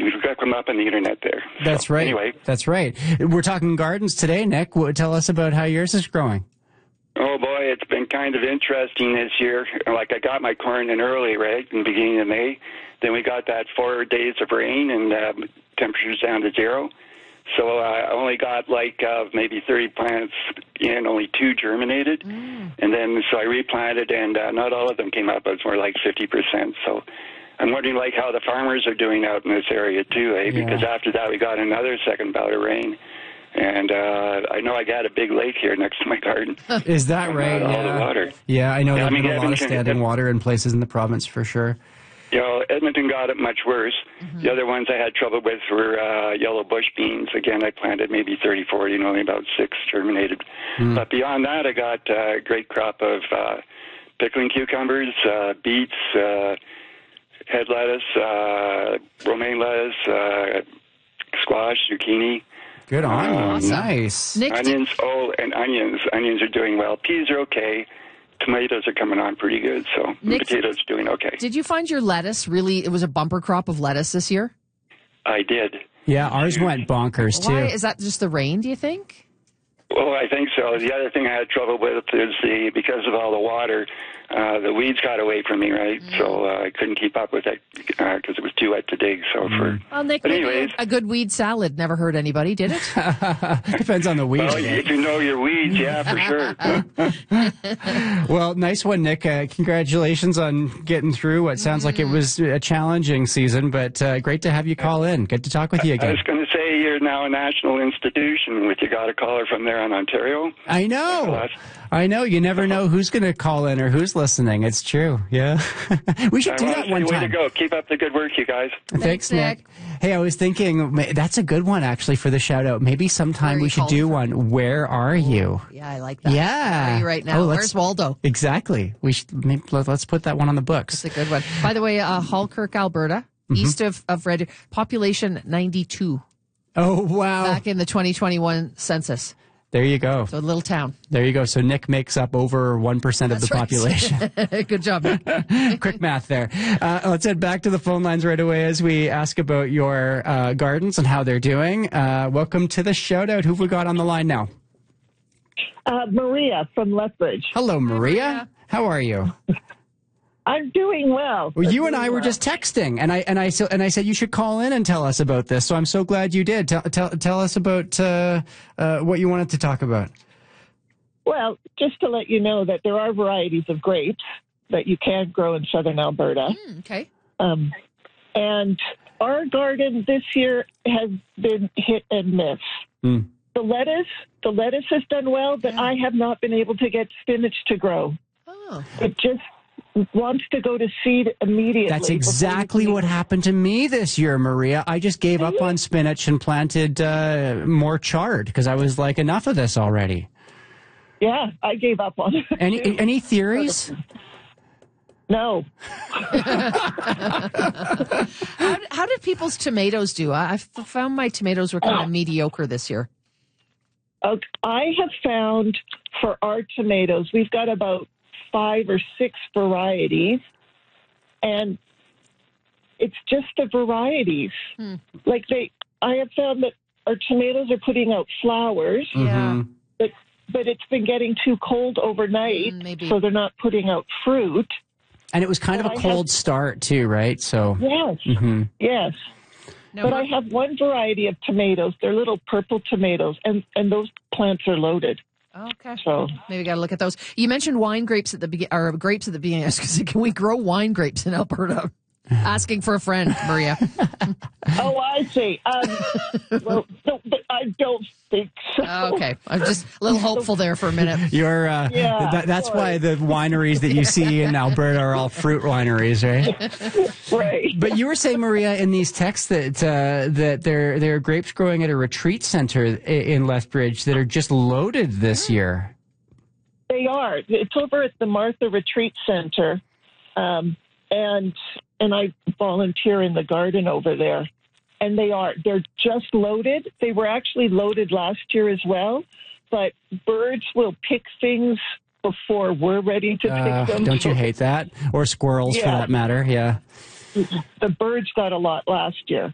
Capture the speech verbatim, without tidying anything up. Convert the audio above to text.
We've got them up on the internet there. That's so, right. Anyway. That's right. We're talking gardens today, Nick. Tell us about how yours is growing. Oh, boy, it's been kind of interesting this year. Like, I got my corn in early, right, in the beginning of May. Then we got that four days of rain and um, temperatures down to zero. So uh, I only got, like, uh, maybe thirty plants in, only two germinated. Mm. And then, so I replanted, and uh, not all of them came up. It was more like fifty percent. So I'm wondering, like, how the farmers are doing out in this area, too, eh? Yeah. Because after that, we got another second bout of rain. And uh, I know I got a big lake here next to my garden. Is that right? Uh, yeah. All the water. Yeah, I know yeah, there's I mean, been a lot of Edmonton, standing water in places in the province for sure. You know, Edmonton got it much worse. Mm-hmm. The other ones I had trouble with were uh, yellow bush beans. Again, I planted maybe thirty, forty, and only about six germinated. Mm. But beyond that, I got uh, a great crop of uh, pickling cucumbers, uh, beets, uh, head lettuce, uh, romaine lettuce, uh, squash, zucchini. Good on you. Um, nice. Nick, onions, oh, and onions. Onions are doing well. Peas are okay. Tomatoes are coming on pretty good, so Nick, potatoes are doing okay. Did you find your lettuce really, it was a bumper crop of lettuce this year? I did. Yeah, ours went bonkers, too. Why? Is that just the rain, do you think? Well, I think so. The other thing I had trouble with is the, because of all the water, uh, the weeds got away from me, right? Mm. So uh, I couldn't keep up with it because uh, it was too wet to dig. So mm. for well, Nick, but maybe anyways, a good weed salad never hurt anybody, did it? Depends on the weeds. Well, if you know your weeds, yeah, for sure. Well, nice one, Nick. Uh, congratulations on getting through what sounds mm. like it was a challenging season, but uh, great to have you call in. Good to talk with you again. I was going to say you're now a national institution with You Got a Caller from there in Ontario. I know. I know. You never know who's going to call in or who's listening. It's true. Yeah. We should I do that one way time. Way to go. Keep up the good work, you guys. Thanks, Nick. Nick. Hey, I was thinking that's a good one actually for the shout out. Maybe sometime we should do one. Where are you? Yeah, I like that. Yeah. Where are you right now? Oh, Where's Waldo? Exactly. We should maybe, let's put that one on the books. That's a good one. By the way, uh, Halkirk, Alberta, mm-hmm. east of, of Red, population ninety-two. Oh, wow. Back in the twenty twenty-one census. There you go. So a little town. There you go. So Nick makes up over one percent of the right. population. Good job, Nick. Quick math there. Uh, let's head back to the phone lines right away as we ask about your uh, gardens and how they're doing. Uh, welcome to the shout out. Who have we got on the line now? Uh, Maria from Lethbridge. Hello, Maria. Maria. How are you? I'm doing well. Well, you I'm and I were well. just texting, and I and I and I said you should call in and tell us about this. So I'm so glad you did. Tell tell, tell us about uh, uh, what you wanted to talk about. Well, just to let you know that there are varieties of grapes that you can grow in southern Alberta. Mm, okay. Um, and our garden this year has been hit and miss. Mm. The lettuce, the lettuce has done well, but yeah. I have not been able to get spinach to grow. Oh. It just wants to go to seed immediately. That's exactly what happened to me this year, Maria. I just gave up on spinach and planted uh, more chard because I was like, enough of this already. Yeah, I gave up on it. Any too. any theories? No. how, how did people's tomatoes do? I, I found my tomatoes were kind of oh. mediocre this year. Okay. I have found for our tomatoes, we've got about five or six varieties, and it's just the varieties. Hmm. Like they, I have found that our tomatoes are putting out flowers, yeah, but but it's been getting too cold overnight, mm, maybe. so they're not putting out fruit. And it was kind but of a I cold have, start too, right? So yes, mm-hmm. yes. No, but I have one variety of tomatoes. They're little purple tomatoes, and and those plants are loaded. Okay. So maybe got to look at those. You mentioned wine grapes at the beginning, or grapes at the beginning. I was going to say, can we grow wine grapes in Alberta? Asking for a friend, Maria. Oh, I see. Um, well, no, but I don't think so. Okay. I'm just a little hopeful there for a minute. You're, uh, yeah, that, that's sorry. Why the wineries that you see in Alberta are all fruit wineries, right? Right. But you were saying, Maria, in these texts that uh, that there there are grapes growing at a retreat center in Lethbridge that are just loaded this year. They are. It's over at the Martha Retreat Center, um, and and I volunteer in the garden over there. And they are. They're just loaded. They were actually loaded last year as well, but birds will pick things before we're ready to uh, pick them. Don't you hate that? Or squirrels, yeah. for that matter, yeah. The birds got a lot last year.